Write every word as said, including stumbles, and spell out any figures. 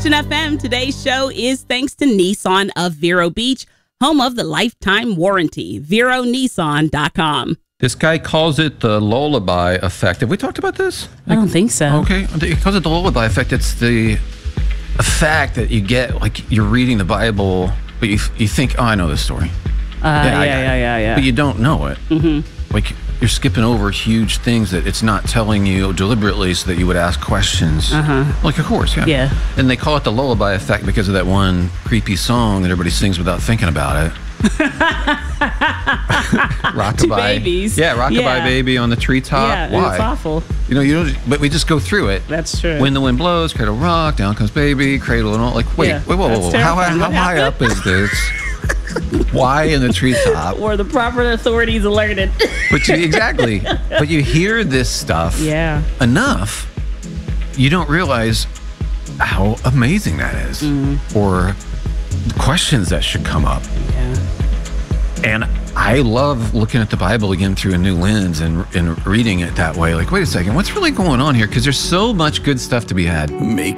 Action F M. Today's show is thanks to Nissan of Vero Beach, home of the lifetime warranty. Vero Nissan dot com. This guy calls it the lullaby effect. Have we talked about this? I don't think so. Okay. He calls it the lullaby effect. It's the effect that you get, like you're reading the Bible, but you you think, oh, I know this story. Uh, yeah, yeah, yeah, yeah, yeah. But you don't know it. Mm-hmm. Like you're skipping over huge things that it's not telling you deliberately so that you would ask questions. Uh-huh. Like, of course, yeah. Yeah. And they call it the lullaby effect because of that one creepy song that everybody sings without thinking about it. Rockabye. Two babies. Yeah, Rockabye Yeah. Baby on the treetop. Yeah, Why? it's awful. You know, you don't, but we just go through it. That's true. When the wind blows, cradle rock, down comes baby, cradle and all. Like, wait, Yeah, wait, whoa, whoa, that's whoa. How, terrifying. how What high up is this? Why in the treetop? Or the proper authorities alerted. But you, exactly. But you hear this stuff Yeah. enough, you don't realize how amazing that is, Mm. or questions that should come up. Yeah. And I love looking at the Bible again through a new lens and, and reading it that way. Like, wait a second, what's really going on here? Because there's so much good stuff to be had. Make